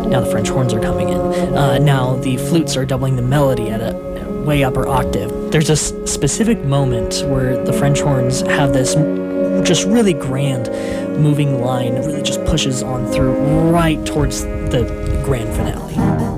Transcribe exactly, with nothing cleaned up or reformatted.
Now the French horns are coming in. Uh, now the flutes are doubling the melody at a way upper octave. There's a s- specific moment where the French horns have this just really grand moving line that really just pushes on through right towards the grand finale.